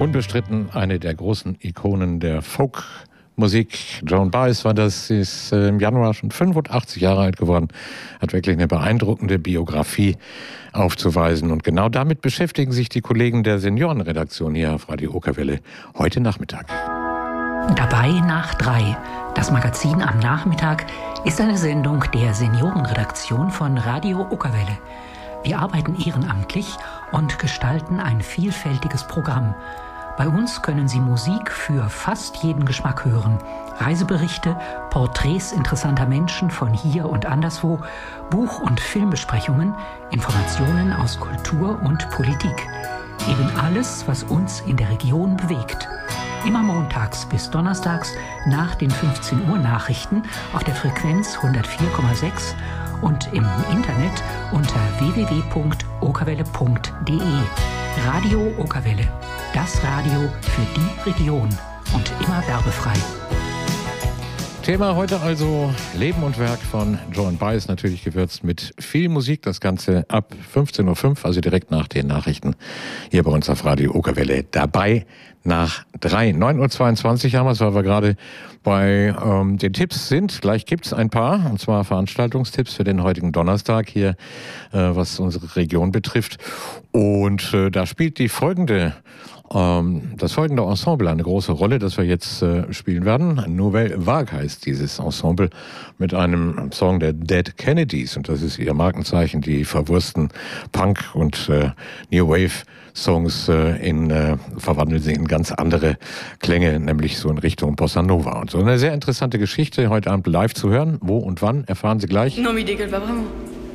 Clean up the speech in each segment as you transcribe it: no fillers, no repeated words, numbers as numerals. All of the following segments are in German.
Unbestritten eine der großen Ikonen der Folkmusik. Joan Baez war das, ist im Januar schon 85 Jahre alt geworden, hat wirklich eine beeindruckende Biografie aufzuweisen. Und genau damit beschäftigen sich die Kollegen der Seniorenredaktion hier auf Radio Okerwelle heute Nachmittag. Dabei nach 3. Das Magazin am Nachmittag ist eine Sendung der Seniorenredaktion von Radio Okerwelle. Wir arbeiten ehrenamtlich und gestalten ein vielfältiges Programm. Bei uns können Sie Musik für fast jeden Geschmack hören. Reiseberichte, Porträts interessanter Menschen von hier und anderswo, Buch- und Filmbesprechungen, Informationen aus Kultur und Politik. Eben alles, was uns in der Region bewegt. Immer montags bis donnerstags nach den 15 Uhr Nachrichten auf der Frequenz 104,6 und im Internet unter www.okerwelle.de. Radio Okerwelle, das Radio für die Region und immer werbefrei. Thema heute also Leben und Werk von Joan Baez, natürlich gewürzt mit viel Musik. Das Ganze ab 15.05 Uhr, also direkt nach den Nachrichten hier bei uns auf Radio Okerwelle. Dabei nach 3. 9.22 Uhr haben wir es, weil wir gerade bei den Tipps sind. Gleich gibt's ein paar, und zwar Veranstaltungstipps für den heutigen Donnerstag hier, was unsere Region betrifft. Und da spielt das folgende Ensemble eine große Rolle, das wir jetzt spielen werden. Nouvelle Vague heißt dieses Ensemble mit einem Song der Dead Kennedys. Und das ist ihr Markenzeichen, die verwursten Punk- und New Wave-Songs verwandeln sie in ganz andere Klänge, nämlich so in Richtung Bossa Nova. Und so eine sehr interessante Geschichte heute Abend live zu hören. Wo und wann, erfahren Sie gleich. Non, mais dégueule pas vraiment.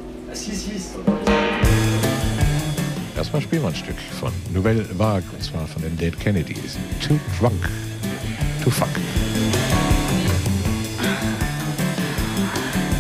Erstmal spielen wir ein Stück von Nouvelle Vague, und zwar von den Dead Kennedys. Too Drunk to Fuck.